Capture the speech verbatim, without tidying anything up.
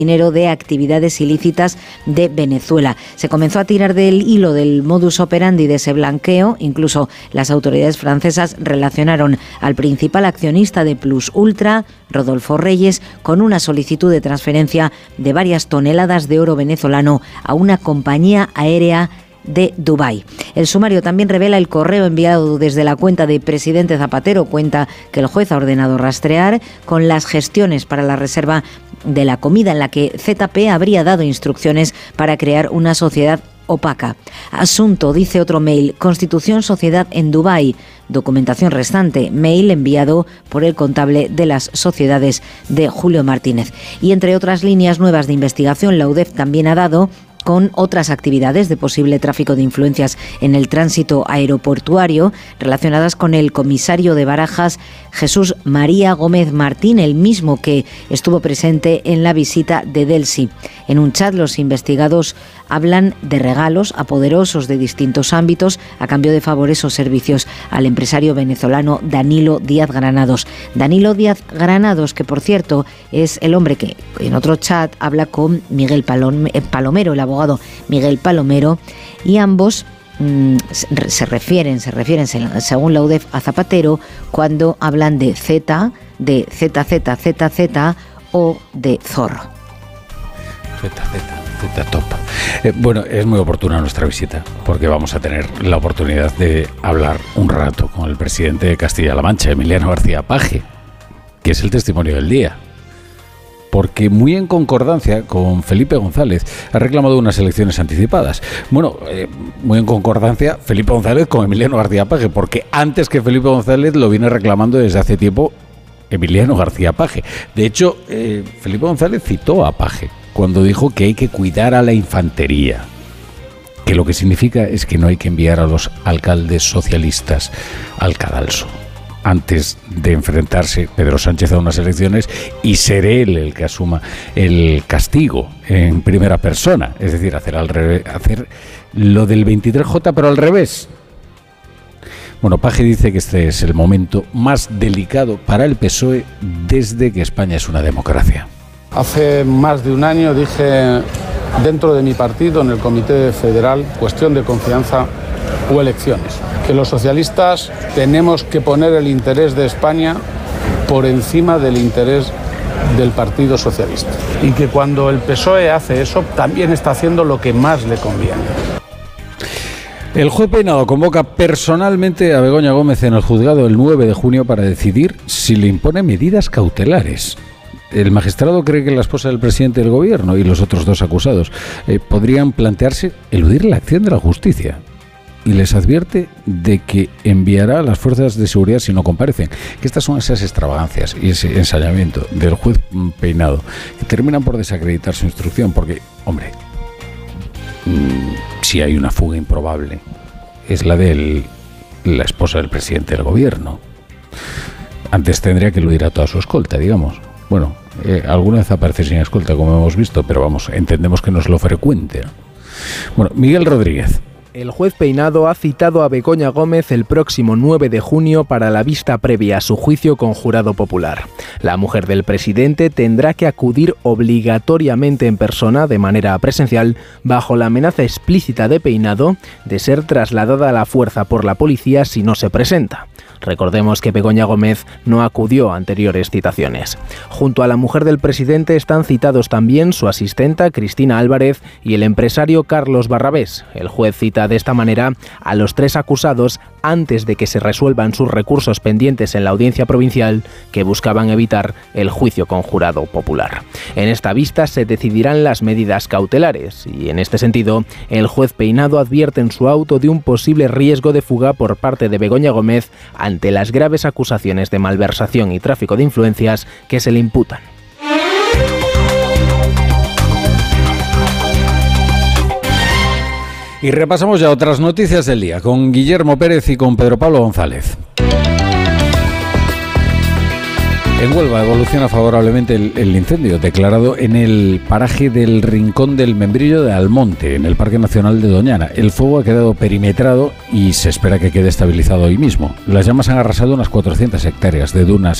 dinero de actividades ilícitas de Venezuela. Se comenzó a tirar del hilo del modus operandi de ese blanqueo. Incluso las autoridades francesas relacionaron al principal accionista de Plus Ultra, Rodolfo Reyes, con una solicitud de transferencia de varias toneladas de oro venezolano a una compañía aérea de Dubái. El sumario también revela el correo enviado desde la cuenta de Presidente Zapatero, cuenta que el juez ha ordenado rastrear, con las gestiones para la reserva de la comida, en la que Z P habría dado instrucciones para crear una sociedad opaca. Asunto, dice otro mail, constitución sociedad en Dubái. Documentación restante, mail enviado por el contable de las sociedades de Julio Martínez. Y entre otras líneas nuevas de investigación, la U D E F también ha dado con otras actividades de posible tráfico de influencias en el tránsito aeroportuario relacionadas con el comisario de Barajas, Jesús María Gómez Martín, el mismo que estuvo presente en la visita de Delsi. En un chat, los investigados hablan de regalos a poderosos de distintos ámbitos a cambio de favores o servicios al empresario venezolano Danilo Díaz Granados. Danilo Díaz Granados, que por cierto es el hombre que en otro chat habla con Miguel Palomero, el abogado Miguel Palomero, y ambos mmm, se refieren, se refieren, según la U D E F, a Zapatero cuando hablan de Z, de Z Z Z Z o de Zorro. Z Z Z top. Eh, bueno, es muy oportuna nuestra visita porque vamos a tener la oportunidad de hablar un rato con el presidente de Castilla-La Mancha, Emiliano García Paje, que es el testimonio del día. Porque muy en concordancia con Felipe González ha reclamado unas elecciones anticipadas. Bueno, eh, muy en concordancia Felipe González con Emiliano García Paje, porque antes que Felipe González lo viene reclamando desde hace tiempo Emiliano García Paje. De hecho, eh, Felipe González citó a Paje cuando dijo que hay que cuidar a la infantería, que lo que significa es que no hay que enviar a los alcaldes socialistas al cadalso antes de enfrentarse Pedro Sánchez a unas elecciones y ser él el que asuma el castigo en primera persona, es decir, hacer al revés, hacer lo del veintitrés J pero al revés. Bueno, Paje dice que este es el momento más delicado para el P S O E desde que España es una democracia. Hace más de un año dije dentro de mi partido, en el Comité Federal, cuestión de confianza o elecciones, que los socialistas tenemos que poner el interés de España por encima del interés del Partido Socialista. Y que cuando el P S O E hace eso, también está haciendo lo que más le conviene. El juez Peinado convoca personalmente a Begoña Gómez en el juzgado el nueve de junio para decidir si le impone medidas cautelares. El magistrado cree que la esposa del presidente del gobierno y los otros dos acusados eh, podrían plantearse eludir la acción de la justicia. Y les advierte de que enviará a las fuerzas de seguridad si no comparecen. Que estas son esas extravagancias y ese ensañamiento del juez Peinado que terminan por desacreditar su instrucción porque, hombre, mmm, si hay una fuga improbable es la de la esposa del presidente del gobierno. Antes tendría que eludir a toda su escolta, digamos. Bueno, eh, alguna vez aparece sin escolta, como hemos visto, pero vamos, entendemos que no es lo frecuente. Bueno, Miguel Rodríguez. El juez Peinado ha citado a Begoña Gómez el próximo nueve de junio para la vista previa a su juicio con jurado popular. La mujer del presidente tendrá que acudir obligatoriamente en persona, de manera presencial, bajo la amenaza explícita de Peinado de ser trasladada a la fuerza por la policía si no se presenta. Recordemos que Begoña Gómez no acudió a anteriores citaciones. Junto a la mujer del presidente están citados también su asistenta Cristina Álvarez y el empresario Carlos Barrabés. El juez cita de esta manera a los tres acusados antes de que se resuelvan sus recursos pendientes en la audiencia provincial que buscaban evitar el juicio con jurado popular. En esta vista se decidirán las medidas cautelares y en este sentido el juez Peinado advierte en su auto de un posible riesgo de fuga por parte de Begoña Gómez ante las graves acusaciones de malversación y tráfico de influencias que se le imputan. Y repasamos ya otras noticias del día con Guillermo Pérez y con Pedro Pablo González. En Huelva evoluciona favorablemente el, el incendio declarado en el paraje del Rincón del Membrillo de Almonte, en el Parque Nacional de Doñana. El fuego ha quedado perimetrado y se espera que quede estabilizado hoy mismo. Las llamas han arrasado unas cuatrocientas hectáreas de dunas